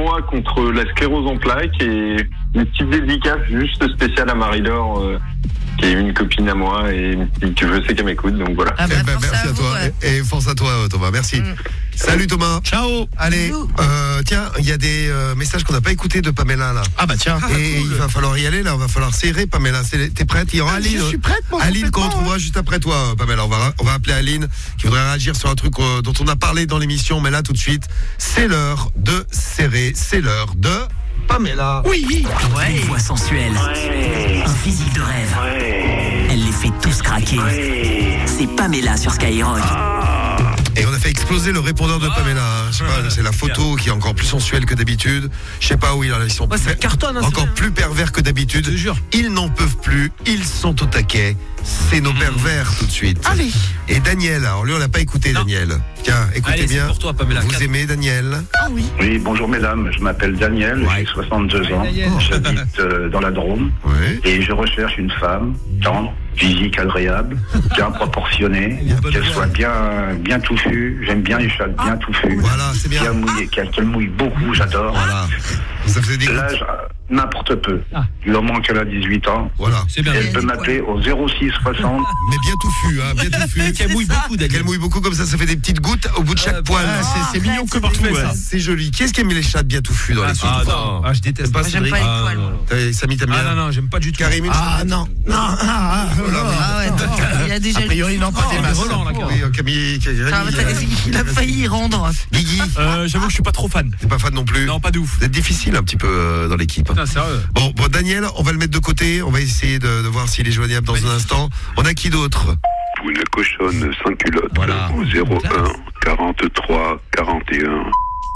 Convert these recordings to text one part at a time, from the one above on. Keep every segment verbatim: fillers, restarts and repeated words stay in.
mois contre la sclérose en plaques et une petite dédicace juste spéciale à Marie-Laure, euh, qui est une copine à moi et que je sais qu'elle m'écoute, donc voilà. Ah bah, Eh ben, force merci à à vous, toi. ouais. Et, et force à toi, Thomas. Merci. Mm. Salut Thomas. Ciao. Allez, Bisous. euh, tiens, il y a des euh, messages qu'on n'a pas écoutés de Pamela là. Ah bah tiens. Et il va falloir y aller là, on va falloir serrer Pamela. C'est- T'es prête? Il y aura Aline. Je suis prête, moi. Aline qu'on complètement, retrouvera juste après toi, Pamela. On va, on va appeler Aline qui voudrait réagir sur un truc euh, dont on a parlé dans l'émission, mais là tout de suite, c'est l'heure de serrer, c'est l'heure de Pamela. Oui. Une voix sensuelle, un physique de rêve. Elle les fait tous craquer. C'est Pamela sur Skyrock. Et on a fait exploser le répondeur de Pamela. hein. Je sais pas, c'est la photo qui est encore plus sensuelle que d'habitude. Je sais pas où ils sont. Ouais, ça cartonne, hein, c'est encore vrai, hein. plus pervers que d'habitude. Je te jure. Ils n'en peuvent plus. Ils sont au taquet. C'est nos pervers tout de suite. Allez. Et Daniel, alors lui on l'a pas écouté, Non. Daniel. Tiens, écoutez Allez, c'est bien. pour toi, Pamela. Vous Quatre. aimez Daniel? Ah oui. Oui, bonjour mesdames, je m'appelle Daniel, Ouais. j'ai soixante-deux ans, Daniel. j'habite euh, dans la Drôme Oui. et je recherche une femme tendre, physique agréable, bien proportionnée, Il y a bonne qu'elle odeur. soit bien, bien touffue, j'aime bien les chats bien touffus, Voilà, c'est bien. bien mouillées, qu'elle qu'elle mouille beaucoup, j'adore. Voilà. Ça faisait des L'âge, gouttes. euh, n'importe peu, Ah. du moment qu'elle a dix-huit ans, Voilà. C'est bien. elle peut m'appeler au zéro six soixante. Mais bien touffu, hein, bien touffu. Qu'elle mouille beaucoup, Daniel. Qu'elle mouille beaucoup comme ça, ça fait des petites gouttes au bout de chaque Euh, poil. ah, c'est- c'est mignon arrête, comme c'est tout, dégueu, ouais. ça. C'est joli. Qui est-ce qui aime les chats bien touffus dans les sous? Ah non. Ah, je déteste. Pas Moi, j'aime pas les Ah, poils. non. moi. T'as- Samy, t'aimes bien? Ah non, non, j'aime pas du tout. Karim, une Ah chatte? non. Non. Ah, ah, Ah ouais, non, il a déjà. A priori, non, pas Oh, des mais masses. Roland, là, Oui, euh, Camille, Camille, Ça va, t'as euh, des- Il a failli y rendre. Guigui, Euh, J'avoue que je suis pas trop fan. t'es pas fan non plus? Non, pas de ouf. Vous êtes difficile un petit peu euh, dans l'équipe. Putain, sérieux. Bon, bon, Daniel, on va le mettre de côté. On va essayer de, de voir s'il est joignable dans un instant. On a qui d'autre? Une cochonne sans culotte Voilà. au zéro un quarante-trois quarante et un.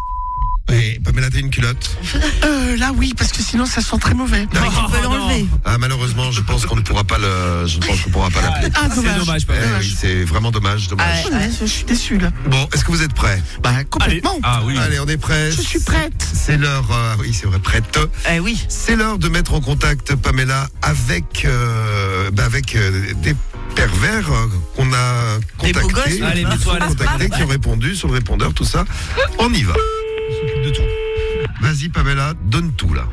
Oui, Pamela, t'as une culotte? Euh, là, oui, parce que sinon, ça sent très mauvais. Tu peux l'enlever. Ah, malheureusement, je pense qu'on ne pourra pas le, je pense qu'on pourra pas l'appeler. Ah, C'est dommage, Eh Pamela. oui, c'est vraiment dommage, dommage. Ah, ouais. Je suis déçu, là. Bon, est-ce que vous êtes prêts? Bah, complètement. Ah oui. Allez, on est prêts. Je suis prête. C'est l'heure, euh, oui, c'est vrai, prête. Eh oui. C'est l'heure de mettre en contact Pamela avec, euh, bah, avec euh, des pervers euh, qu'on a Des beaux contactés, gosses, Allez, hein. mets-toi à l'aise. contactés, qui ont répondu sur le répondeur, tout ça. On y va. On s'occupe de tout. Vas-y, Pamela, donne tout là.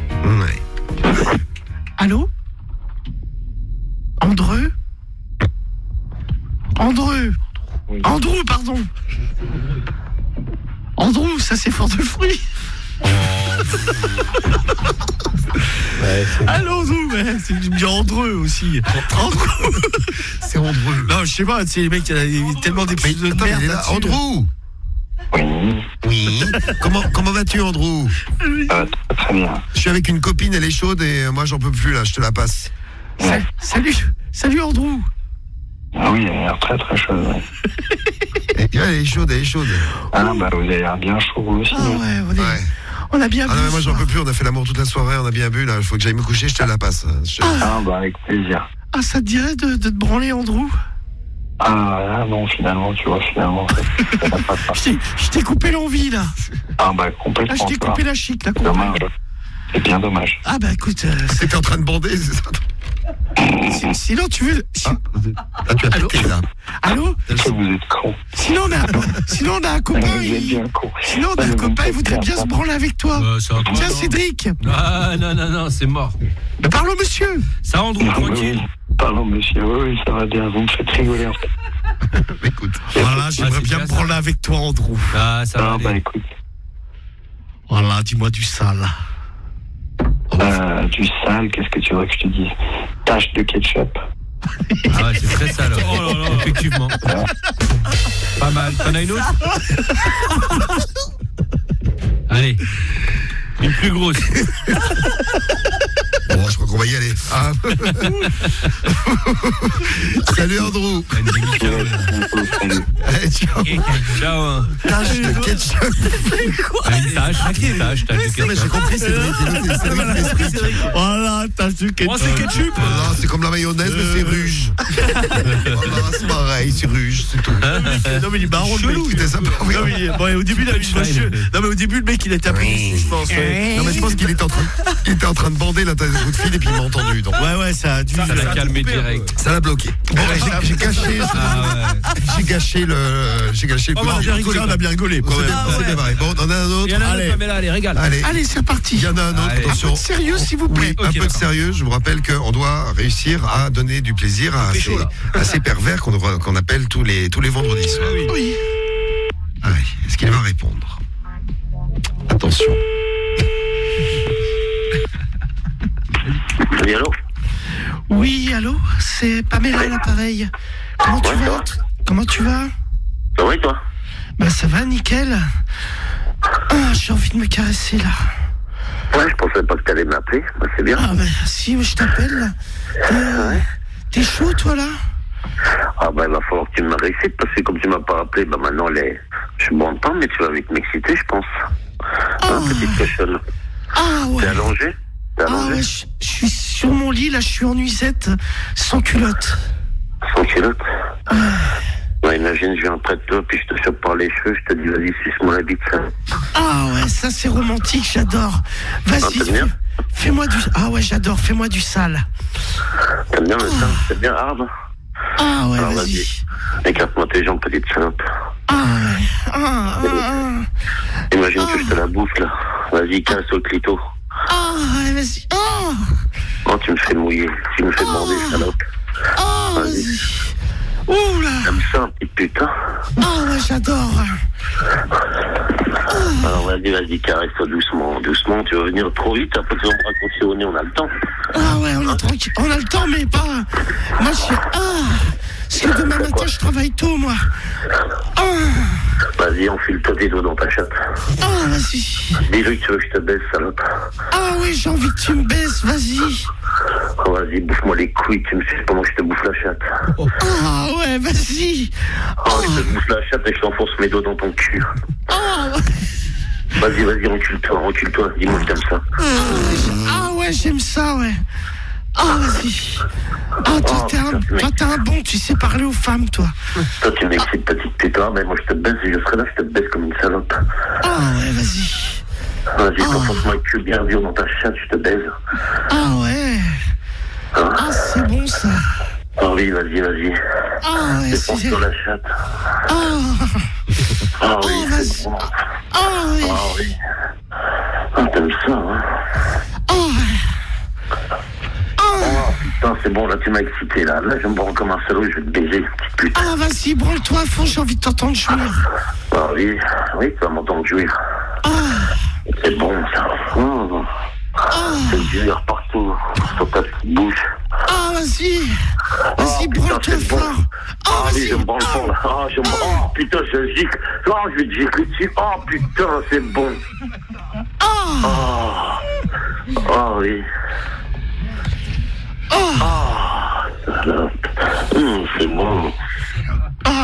Ouais. Allô? Andreu? Andreu? Andrew, pardon. Andrew, ça c'est fort de fruits. Allô, Andrew, ouais, c'est je me dis Andreu aussi. Andrew. C'est Andrew. Non, je sais pas, tu sais, les mecs, il y a- il y a tellement des Mais de attends, mais merde il est là. là-dessus. Andrew. Oui, Oui. comment comment vas-tu, Andrew? euh, très bien. Je suis avec une copine, elle est chaude et euh, moi j'en peux plus là, je te la passe. Sa- Salut, salut Andrew. Ah oui, elle a l'air très très chaude. ouais. Et puis, elle est chaude, elle est chaude. Ah bah vous avez l'air bien chaud vous aussi. Ah ouais, on, est, Ouais. on a bien Ah bu non, mais moi ce j'en soir. peux plus, on a fait l'amour toute la soirée, on a bien bu là, il faut que j'aille me coucher, je te la passe. Je- Ah bah avec plaisir. Ah, ça te dirait de, de te branler, Andrew? Ah, ah non, finalement, tu vois, finalement, ça ça va pas ça. Je t'ai- je t'ai coupé l'envie, là. Ah bah Là, je complètement. t'ai ça. coupé la chic, là. C'est dommage. C'est bien dommage. Ah, bah écoute, euh, c'est- T'étais en train de bander, c'est ça? si- sinon tu veux. si- Ah, là, tu as Allô pété là. Allô? Que vous êtes con. Sinon on, a, sinon, on a un copain. Vous êtes il- bien con. Sinon, on a un copain, il voudrait bien se branler avec toi. Euh, c'est un peu- Tiens, Cédric. Ah non, non, non, c'est mort. Mais parle au monsieur. Ça, Andrew, Non, mais tranquille. oui. Pardon, monsieur. Oui, oui, ça va bien. Vous me faites rigoler en fait. Écoute. Voilà, j'aimerais c'est bien bien me ça. branler avec toi, Andrew. Ah, ça va Ah bah aller. écoute. Voilà, dis-moi du sale. Euh, du sale, qu'est-ce que tu veux que je te dise? Tache de ketchup. Ah ouais, c'est très sale. Oh là là, effectivement. Pas mal. T'en as une autre? Allez. Une plus grosse. Bon, je crois qu'on va y aller. Ah. Salut Andrew. Allez, ciao. Ciao. hein. Tache de ketchup. Une tâche, une tâche, tâche de Non, mais j'ai ketchup. compris, c'est vrai, c'est vrai, c'est vrai, c'est vrai. Voilà, t'as su ketchup. Oh, c'est ketchup. Non, c'est comme la mayonnaise, mais c'est rouge. Voilà, c'est pareil, c'est rouge, c'est tout. Non, mais il est marrant, le mec. C'était sympa, oui. Non, mais, bon, au début, il a eu une cheveux. Non, mais au début, le mec, il était un peu déçu, je pense. ouais. Non, mais je pense qu'il était en train, il était en train de bander là, t'as un coup de fil et puis il m'a entendu. Donc Ouais, ouais, ça a dû. Ça l'a calmé direct. ça l'a bloqué. Bon, j'ai- j'ai gâché, Ah ouais. j'ai gâché le, j'ai gâché le On coup. a bien rigolé, on a bien rigolé. quand C'est même. bien, c'est bien vrai. Bon, on en a un Il autre. y en a un Allez. autre, Pamela, allez, régale. Allez, Allez, c'est parti. il y en a un autre. Allez. Attention. Sérieux, s'il vous plaît. Oui, un Ok, peu de d'accord. sérieux. Je vous rappelle qu'on doit réussir à donner du plaisir à Pécho, ces, là. à ces pervers qu'on devra- qu'on appelle tous les, tous les vendredis soirs. Oui. Allez, est-ce qu'il va répondre? Attention. Oui, allô? Oui, allô, c'est Pamela à l'appareil. Comment tu Ouais, ça vas va. t- Comment tu vas Ça va et toi? Bah ça va, nickel. Ah, j'ai envie de me caresser là. Ouais, je pensais pas que t'allais m'appeler. Bah, c'est bien. Ah bah si, je t'appelle là. T'es, euh, t'es chaud toi là? Ah bah il va falloir que tu me récites parce que comme tu m'as pas appelé, bah maintenant les... je suis bon temps, mais tu vas vite m'exciter, je pense. Hein, petite cochonne. Ah ouais. T'es allongé? T'es Ah allongé? ouais, je je suis sur mon lit là, je suis en nuisette, sans culotte. Sans culotte? Ouais, imagine, je viens près de toi, puis je te chope par les cheveux, je te dis vas-y, suce-moi la bite, ça. Ah ouais, ça c'est romantique, j'adore. Ah, Vas-y, t'aimes bien? fais- fais-moi du... Ah ouais, j'adore, fais-moi du sale. T'aimes bien le sein? C'est bien hard? Ah ouais, Alors, vas-y. vas-y. Écarte-moi tes jambes, petite salope. Ah ouais. Ah, ah, ah. Imagine que je te la bouffe, là. Vas-y, casse au clito. Ah ouais, vas-y. Ah, Oh, tu me fais mouiller, tu me fais demander, salope. ah, Vas-y. vas-y. Ouh là. T'aimes ça, petite putain? Ah ouais, j'adore. Alors vas-y, vas-y, caresse-toi doucement, doucement. Tu vas venir trop vite, après tu vas me raconter au nez, on a le temps. Ah ouais, on est tranquille. On a le temps, mais pas... Moi, je suis... Ah. Parce que demain matin, je travaille tôt, moi. Ah. Vas-y, enfile-toi tes doigts dans ta chatte. Ah, vas-y. Dis-lui que tu veux que je te baisse, salope. Ah oui, j'ai envie que tu me baisses, vas-y. Oh, vas-y, bouffe-moi les couilles, tu me suces pendant que je te bouffe la chatte. Ah ouais, vas-y. Oh, je te bouffe la chatte et je t'enfonce mes doigts dans ton cul. Ah ouais. Vas-y, vas-y, recule-toi, recule-toi, dis-moi que t'aimes ça. Ah ouais, j'aime ça, ouais. Ah, vas-y. Ah, toi, Oh, t'es un, putain, toi, t'es un bon, tu sais parler aux femmes, toi. Toi, tu m'excites, petite putain, mais moi je te baisse, je serai là, je te baisse comme une salope. Ah ouais, vas-y. Vas-y, t'enfonce-moi le cul bien dur dans ta chatte, je te baise. Ah ouais. Hein? Ah, c'est bon, ça. Ah oui, vas-y, vas-y. Ah ouais, Défonce c'est... sur la chatte. Ah, Ah oui, Oh, vas-y. c'est bon. ah ouais. Ah oui. Ah, t'aimes ça, hein? Ah ouais. Oh putain, c'est bon, là tu m'as excité, là. Là, je me branle comme un salaud, je vais te baiser, petite pute. Ah, vas-y, branle-toi à fond, j'ai envie de t'entendre jouir. Ah oui, oui, tu vas m'entendre jouir. Ah, C'est bon, ça. Mmh. C'est dur partout, sur ta petite bouche. ah, vas-y. Vas-y, Oh, putain, branle-toi c'est bon. fort. Ah, Ah oui, vas-y. je me branle fort, là. Ah, je me... Oh putain, je gicle. Oh, je vais te gicler dessus. Oh putain, c'est bon. Ah, Oh. Oh oui. ah, Ah, salope. Mmh, c'est bon. ah.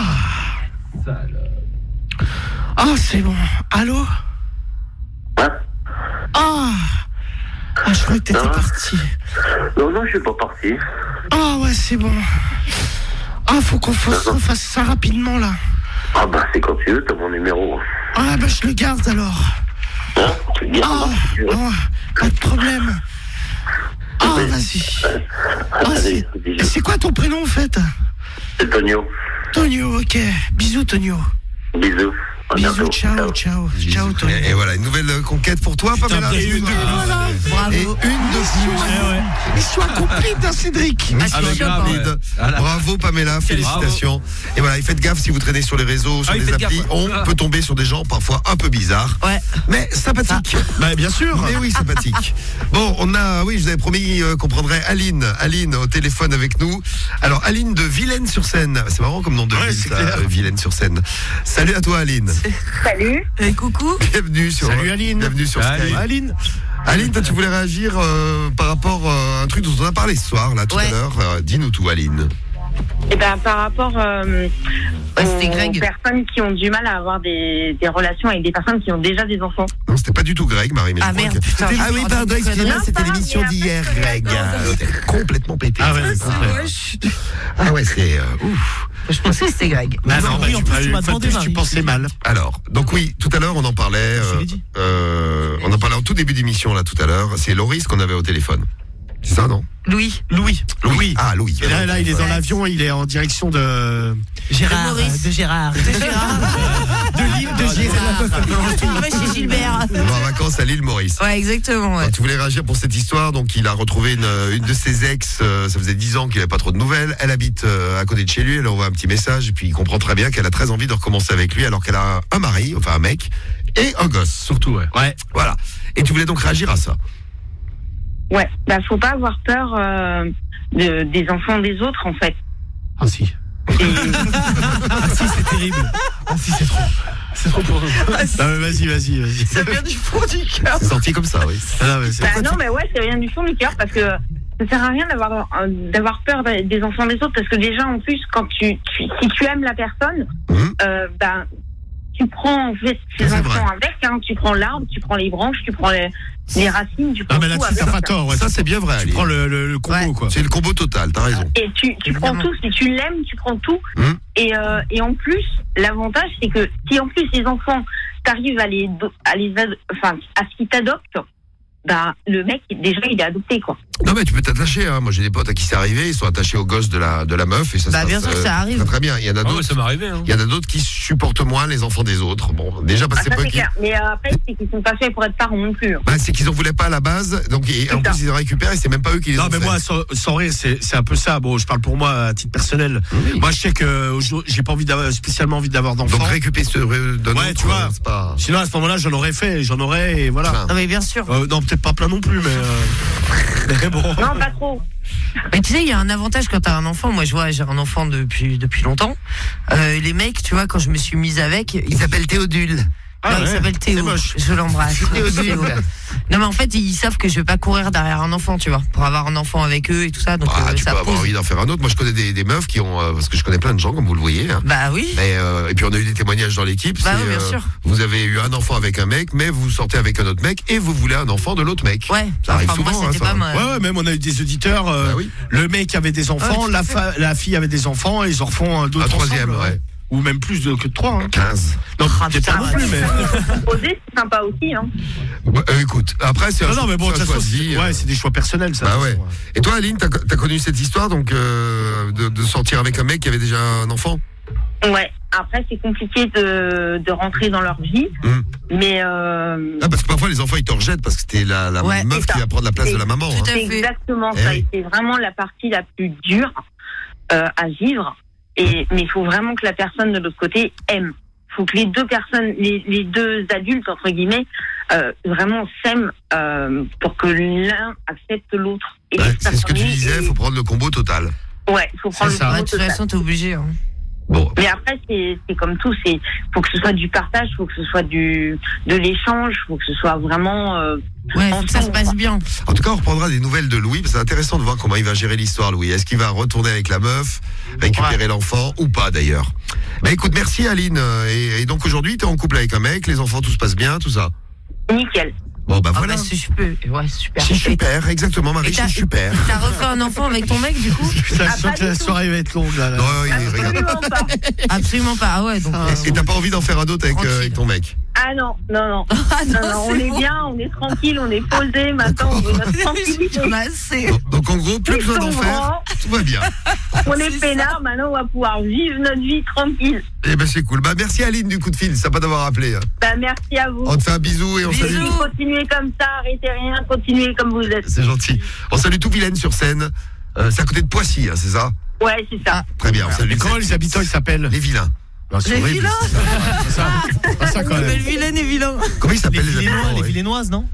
Ah, c'est bon. Allô? Hein? Ah. Ah, je croyais que t'étais Ça va? parti. Non, non, je suis pas parti. Ah ouais, c'est bon. Ah, faut qu'on fasse, on fasse ça rapidement, là. Ah bah, c'est quand tu veux, t'as mon numéro. Ah, bah, je le garde, alors. Hein? Tu le gardes, Ah, hein, si tu veux. oh, pas de problème. Ah, vas-y. Ah, Allez, c'est... bisous. c'est quoi ton prénom, en fait? C'est Tonio. Tonio, ok. Bisous, Tonio. Bisous. À Bisous, bientôt. ciao, ciao. Ciao, Tonio. Et, et voilà, une nouvelle euh, conquête pour toi, Pamela. et une de- Voilà, bravo. Et une de plus. Mission accomplie d'un Cédric. Mission bah, grave, rapide. ouais. Voilà. Bravo Pamela, félicitations. Et voilà, et faites gaffe si vous traînez sur les réseaux, sur Ah oui, des faites applis, gaffe, ouais. on Ah. peut tomber sur des gens parfois un peu bizarres, Ouais. mais sympathiques. Bah, bien sûr. Mais oui, sympathique. Bon, on a, oui, je vous avais promis euh, qu'on prendrait Aline, Aline au téléphone avec nous. Alors, Aline de Vilaine-sur-Seine. C'est marrant comme nom de Ouais, ville, c'est ça, clair. euh, Vilaine-sur-Seine. Salut à toi, Aline. Salut. Et coucou. Bienvenue sur. Salut, Aline. Bienvenue sur Salut. Sky. Aline. Aline, toi, tu voulais réagir euh, par rapport euh, à un truc dont on a parlé ce soir, là, tout Ouais. à l'heure. Euh, dis-nous tout, Aline. Eh ben, par rapport euh, c'était aux Greg. personnes qui ont du mal à avoir des, des relations avec des personnes qui ont déjà des enfants. Non, c'était pas du tout Greg, Marie. Mais Ah, je crois merde, que- putain. Ah oui, pardon, excusez-moi, Non, c'était pas, l'émission mais d'hier, après, Greg. non, Euh, t'es complètement pété. Ah ouais, c'est vrai. Ah ouais, c'est euh, ouf. Je pensais que c'était Greg. Ah non, Marie, bah, en tu, plus, tu une m'as fois de demandé, plus, tu Marie. pensais mal. Alors, donc oui, tout à l'heure, on en parlait. Je euh, l'ai dit. euh, on en parlait en tout début d'émission, là, tout à l'heure. C'est Loris qu'on avait au téléphone. C'est ça, non? Louis. Louis. Louis. Ah, Louis. Et là, là, il est dans l'avion, il est en direction de Gérard. De Gérard. De Gérard. de l'île de Gérard. Moi, chez Gilbert. Il va en vacances à l'île Maurice. Ouais, exactement. Ouais. Donc, tu voulais réagir pour cette histoire. Donc, il a retrouvé une, une de ses ex. Euh, ça faisait dix ans qu'il n'avait pas trop de nouvelles. Elle habite euh, à côté de chez lui. Elle envoie un petit message. Et puis, il comprend très bien qu'elle a très envie de recommencer avec lui alors qu'elle a un mari, enfin un mec, et un gosse. Surtout, ouais. Ouais. Voilà. Et tu voulais donc réagir à ça? Ouais, bah faut pas avoir peur euh, de, des enfants des autres en fait. Ah si. Et... ah si, c'est terrible. Ah si, c'est trop. C'est trop pour nous. Ah, si. Non mais vas-y, vas-y, vas-y. Ça vient du fond du cœur. C'est sorti comme ça, oui. Ah, non, mais, c'est... Bah, non mais ouais, ça vient du fond du cœur parce que ça sert à rien d'avoir euh, d'avoir peur des enfants des autres parce que déjà en plus quand tu, tu si tu aimes la personne, mmh. euh, bah tu prends en fait ces enfants vrai. avec, hein, tu prends l'arbre, tu prends les branches, tu prends les, les racines, tu prends non, mais là, tout tu avec. t'as pas tort, ouais. Ça c'est bien vrai. Tu Ali. prends le, le, le combo, ouais. quoi. C'est le combo total, t'as raison. Et tu, tu prends tout, si tu l'aimes, tu prends tout. Mmh. Et, euh, et en plus, l'avantage c'est que si en plus les enfants, t'arrives à les, à les, enfin, à ce qu'ils t'adoptent, bah le mec déjà il est adopté quoi. Non mais tu peux t'attacher, hein. Moi j'ai des potes à qui c'est arrivé, ils sont attachés au gosse de la de la meuf et ça bah, se bien passe sûr, ça arrive. très, très bien. Il y en a d'autres. Oh, ça m'est arrivé. Hein. Il y en a d'autres qui supportent moins les enfants des autres. Bon, déjà parce ah, que ça, c'est c'est qui... clair. Mais euh, après c'est qu'ils sont pas faits pour être parents non plus. Bah, c'est qu'ils en voulaient pas à la base, donc et, en ça. plus ils en récupèrent et c'est même pas eux qui les non, ont mais fait. moi, sans, sans rire, c'est, c'est un peu ça. Bon, je parle pour moi à titre personnel. Oui. Moi, je sais que j'ai pas envie d'avoir, spécialement envie d'avoir d'enfants. Donc récupérer ce d'un ouais, autre, tu vois. c'est pas... Sinon, à ce moment-là, j'en aurais fait, j'en aurais, et voilà. Enfin. Non, mais bien sûr. Euh, non, peut-être pas plein non plus, mais. Euh... mais bon. Non, pas trop. Mais tu sais, il y a un avantage quand t'as un enfant. Moi, je vois, j'ai un enfant depuis depuis longtemps. Euh, les mecs, tu vois, quand je me suis mise avec, Il s'appelle Théodule. Ah non, ouais, il s'appelle Théo. Je l'embrasse. Théo. Non, mais en fait, ils savent que je vais pas courir derrière un enfant, tu vois, pour avoir un enfant avec eux et tout ça. Donc, ah, euh, tu ça peux pose. avoir envie d'en faire un autre. Moi, je connais des, des meufs qui ont, euh, parce que je connais plein de gens, comme vous le voyez. Hein. Bah oui. Mais, euh, et puis on a eu des témoignages dans l'équipe. Bah c'est, oui, bien euh, sûr. Vous avez eu un enfant avec un mec, mais vous sortez avec un autre mec et vous voulez un enfant de l'autre mec. Ouais. Ça arrive enfin, souvent. moi, c'était hein, pas ça. mal. Ouais, ouais, même on a eu des auditeurs. Euh, Bah oui. Le mec avait des enfants, Ouais, la, fa- la fille avait des enfants, et ils en refont euh, d'autres Un troisième, ensemble, ouais. Ou même plus de, que de trois. Hein. quinze. Non, Ah, peut-être pas putain, non plus, mais. Poser, c'est sympa aussi hein. Ouais, euh, écoute, après c'est un, Non, non, mais bon, de c'est un toute façon, choisi, c'est- euh. ouais, c'est des choix personnels, ça. Bah de toute ouais. façon, Et toi, Aline, t'as, t'as connu cette histoire donc euh, de, de sortir avec un mec qui avait déjà un enfant? Ouais. Après c'est compliqué de, de rentrer dans leur vie, Mmh. mais euh, Ah, parce que parfois les enfants ils te rejettent parce que c'était la, la Ouais, meuf c'est ça. qui va prendre la place C'est- de la maman. tout hein. à c'est fait. exactement Eh ça. oui. Et c'est vraiment la partie la plus dure euh, à vivre. Et mais il faut vraiment que la personne de l'autre côté aime. Il faut que les deux personnes, les, les deux adultes entre guillemets, euh, vraiment s'aiment euh, pour que l'un accepte l'autre. Et Ouais, sa c'est ce que tu famille disais, il et- faut prendre le combo total. Ouais, il faut prendre C'est le ça. Ouais, combo de toute total. façon, t'es obligé. Hein. Bon, Mais après, c'est c'est comme tout, c'est faut que ce soit du partage, faut que ce soit du de l'échange, faut que ce soit vraiment. Euh, Ouais, faut que ça se passe bien. en tout cas, on reprendra des nouvelles de Louis. Parce que c'est intéressant de voir comment il va gérer l'histoire, Louis. Est-ce qu'il va retourner avec la meuf, récupérer Ouais. l'enfant ou pas d'ailleurs? Bah écoute, merci Aline. Et, et donc aujourd'hui, t'es en couple avec un mec, les enfants, tout se passe bien, tout ça. nickel. Bon bah Ah, voilà. bah, c'est super. Ouais, super. C'est super, exactement, Marie, Et t'as- c'est super. T'as refait un enfant avec ton mec, du coup? Putain, Ah, je sens pas que la du tout. soirée va être longue, là. là. Non, il regarde. Absolument pas. Absolument pas. Ah ouais, donc. euh, Et t'as pas envie d'en faire un autre avec, euh, Tranquille. avec ton mec? Ah non, non, non. Ah Non, non, non, on c'est est bon. bien, on est tranquille, on est posé. Maintenant, on veut notre tranquillité. J'en ai assez. Donc, donc, en gros, plus Ils besoin d'en sont faire, grands. tout va bien. On est peinard. Maintenant, on va pouvoir vivre notre vie tranquille. Eh ben c'est cool. Bah merci Aline du coup de fil, ça pas d'avoir appelé. hein. Bah, merci à vous. On te fait un bisou et on Bisous. salue. Continuez comme ça, arrêtez rien, continuez comme vous êtes. C'est gentil. On salue tout Vilaine sur Seine. Euh, c'est à côté de Poissy, hein, c'est ça? Ouais, c'est ça. Très bien. On salue Et comment les habitants ils s'appellent? les vilains. Non, c'est Les horrible. vilains. C'est ça. C'est pas ça quand même. Belle vilaine et vilain. Comment ils s'appellent les, Les Villénois, habitants les ouais Villénoises, non?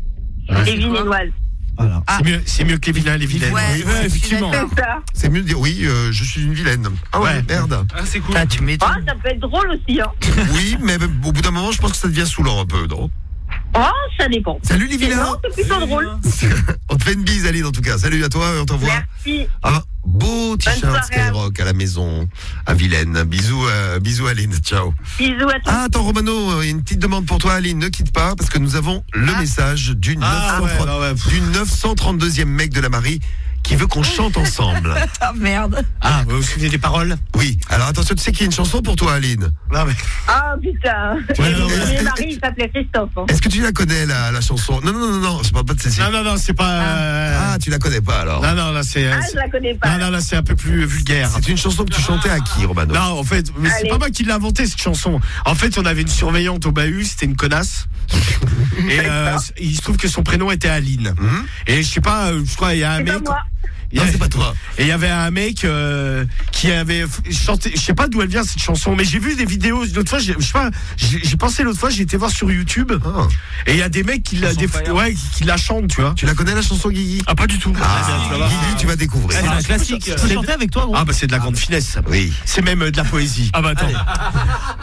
Les Villénoises. Voilà. Ah. C'est mieux, c'est mieux que les vilains, les vilaines. Ouais, Oui, ouais, ouais, effectivement. je suis C'est ça. C'est mieux de dire oui, euh, je suis une vilaine. Ah ouais, Ouais. merde. Ah, c'est cool. Ah, tu Ah, m'étonnes. ça peut être drôle aussi, hein. Oui, mais au bout d'un moment, je pense que ça devient saoulant un peu, non? Oh, ça dépend. Salut les vilains. Non, c'est plutôt drôle. On te fait une bise Aline en tout cas. Salut à toi, on t'envoie Merci. un beau t-shirt soirée à vous. Skyrock à la maison à Vilaine. Bisous, euh, bisous Aline, ciao. Bisous à tous. Ah, attends, Romano, euh, une petite demande pour toi, Aline. Ne quitte pas, parce que nous avons le Ah. message du, Ah, ouais, non, ouais. du neuf cent trente-deuxième mec de la Marie qui veut qu'on chante ensemble. Ah merde. Ah, vous vous souvenez des paroles? Oui. Alors attention, tu sais qu'il y a une chanson pour toi, Aline. Non, mais... Ah putain. Ouais, non, mais- Mon mari, il s'appelait Christophe. hein. Est-ce que tu la connais, la, la chanson? Non, non, non, non, non, je parle pas de celle-ci. Non, non, non, c'est pas. euh, Ah, tu la connais pas alors? Non, non, là, c'est. Ah, c'est- je la connais pas. Non, non, là, c'est un peu plus vulgaire. C'est une chanson que tu chantais à qui, Romano? Non, en fait, mais c'est Allez. pas moi qui l'ai inventé cette chanson. En fait, on avait une surveillante au bahut, c'était une connasse. Et euh, il se trouve que son prénom était Aline. Mhm. Et je sais pas, euh, je crois il y a un C'est mec. pas moi. il y Non, a- c'est pas toi. Et il y avait un mec euh, qui avait f- chanté, je sais pas d'où elle vient cette chanson, mais j'ai vu des vidéos l'autre fois, j'ai- je sais pas, j'ai j'ai pensé l'autre fois, j'ai été voir sur YouTube Ah. et il y a des mecs qui la, Chanson des- Fire. ouais, qui, qui la chantent, tu vois. Tu la connais la chanson Guigui? Ah, pas du tout. Ah, Eh bien, tu vas voir. Guigui, tu vas découvrir. C'est un classique. Je peux chanter avec toi, Ah bah c'est de la grande finesse. Oui. C'est même euh, de la poésie. Ah bah attends.